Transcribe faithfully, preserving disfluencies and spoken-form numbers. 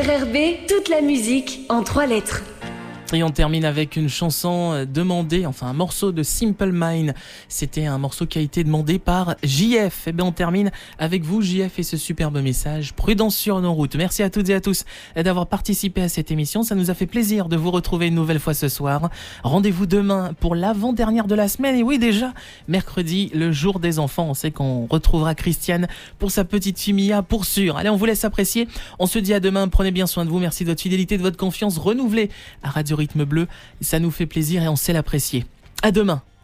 R R B, toute la musique en trois lettres. Et on termine avec une chanson demandée, enfin un morceau de Simple Minds. C'était un morceau qui a été demandé par J F. Et bien on termine avec vous J F et ce superbe message. Prudence sur nos routes. Merci à toutes et à tous d'avoir participé à cette émission. Ça nous a fait plaisir de vous retrouver une nouvelle fois ce soir. Rendez-vous demain pour l'avant-dernière de la semaine. Et oui déjà, mercredi, le jour des enfants. On sait qu'on retrouvera Christiane pour sa petite fille Mia pour sûr. Allez, on vous laisse apprécier. On se dit à demain. Prenez bien soin de vous. Merci de votre fidélité, de votre confiance renouvelée à Radio Rythme Bleu, ça nous fait plaisir et on sait l'apprécier. À demain.